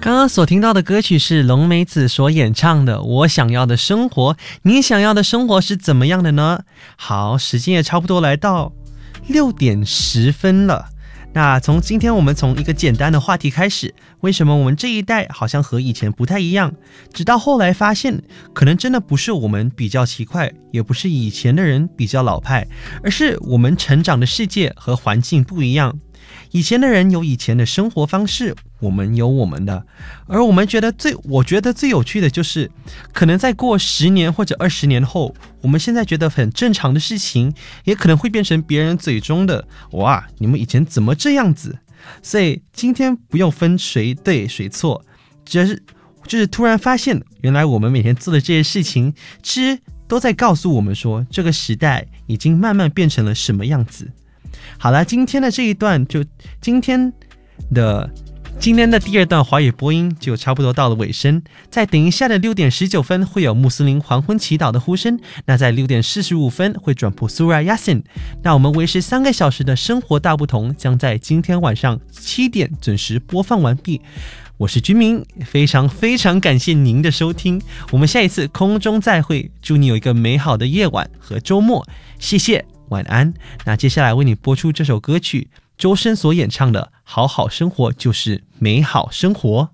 刚刚所听到的歌曲是龙梅子所演唱的《我想要的生活》，你想要的生活是怎么样的呢？好，时间也差不多来到6:10了。那今天我们从一个简单的话题开始，为什么我们这一代好像和以前不太一样？直到后来发现，可能真的不是我们比较奇怪，也不是以前的人比较老派，而是我们成长的世界和环境不一样。以前的人有以前的生活方式，我们有我们的，而我觉得最有趣的就是，可能再过10年或者20年后，我们现在觉得很正常的事情，也可能会变成别人嘴中的哇，你们以前怎么这样子？所以今天不用分谁对谁错，就是突然发现，原来我们每天做的这些事情，其实都在告诉我们说，这个时代已经慢慢变成了什么样子。好了，今天的这一段就今天的第二段华语播音就差不多到了尾声。在等一下的6:19会有穆斯林黄昏祈祷的呼声，那在6:45会转播 Surah Yasin。 那我们维持3个小时的生活大不同将在今天晚上7点准时播放完毕。我是君明，非常非常感谢您的收听，我们下一次空中再会，祝你有一个美好的夜晚和周末，谢谢，晚安。那接下来为你播出这首歌曲，周深所演唱的《好好生活就是美好生活》。